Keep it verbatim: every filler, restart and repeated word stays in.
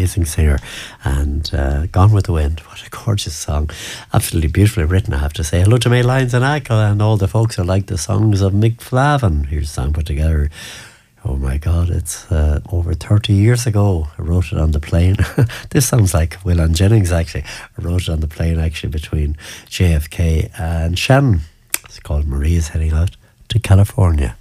amazing singer. And uh, Gone with the Wind, what a gorgeous song. Absolutely beautifully written, I have to say. Hello to May Lyons and Ackle and all the folks who like the songs of Mick Flavin. Here's a song put together. Oh my God, it's uh, over thirty years ago. I wrote it on the plane. This sounds like Will Jennings, actually. I wrote it on the plane, actually, between J F K and Shannon. It's called Maria's Heading Out to California.